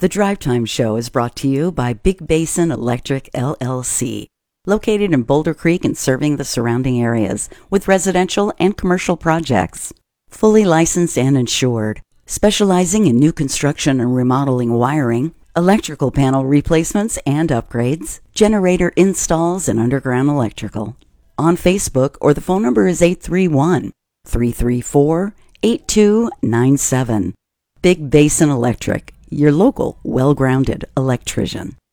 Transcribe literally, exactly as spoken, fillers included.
The Drive Time Show is brought to you by Big Basin Electric, L L C, located in Boulder Creek and serving the surrounding areas with residential and commercial projects. Fully licensed and insured, specializing in new construction and remodeling wiring, electrical panel replacements and upgrades, generator installs, and underground electrical. On Facebook, or the phone number is eight three one, three three four, eight two nine seven. Big Basin Electric, your local, well-grounded electrician.